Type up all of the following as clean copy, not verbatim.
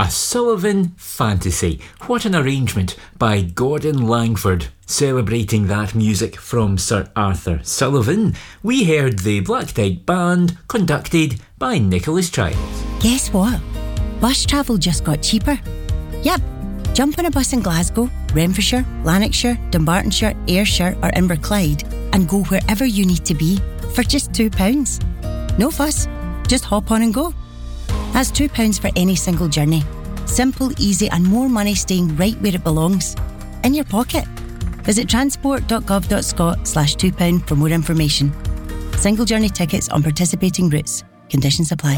A Sullivan Fantasy. What an arrangement by Gordon Langford. Celebrating that music from Sir Arthur Sullivan, we heard the Black Dyke Band, conducted by Nicholas Child. Guess what? Bus travel just got cheaper. Yep, jump on a bus in Glasgow, Renfrewshire, Lanarkshire, Dumbartonshire, Ayrshire or Inverclyde and go wherever you need to be for just £2. No fuss, just hop on and go. That's £2 for any single journey. Simple, easy and more money staying right where it belongs. In your pocket. Visit transport.gov.scot/£2 for more information. Single journey tickets on participating routes. Conditions apply.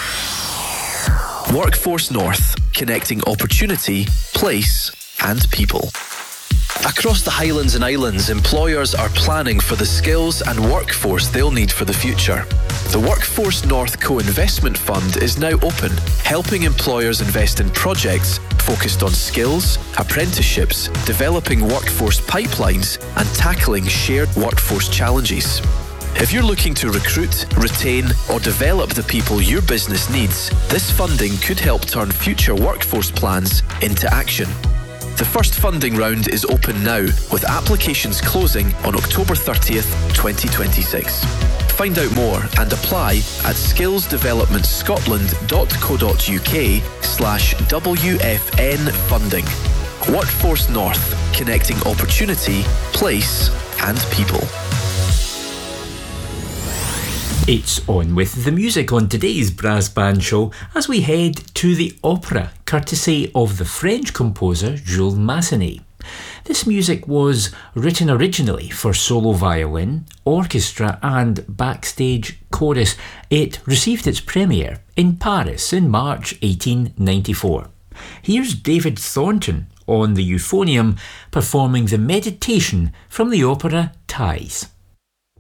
Workforce North, connecting opportunity, place and people. Across the Highlands and Islands, employers are planning for the skills and workforce they'll need for the future. The Workforce North Co-Investment Fund is now open, helping employers invest in projects focused on skills, apprenticeships, developing workforce pipelines, and tackling shared workforce challenges. If you're looking to recruit, retain, or develop the people your business needs, this funding could help turn future workforce plans into action. The first funding round is open now, with applications closing on October 30th, 2026. Find out more and apply at skillsdevelopmentscotland.co.uk/WFN funding. Workforce North, connecting opportunity, place and people. It's on with the music on today's Brass Band Show as we head to the opera, courtesy of the French composer Jules Massenet. This music was written originally for solo violin, orchestra and backstage chorus. It received its premiere in Paris in March 1894. Here's David Thornton on the euphonium performing the meditation from the opera Thais.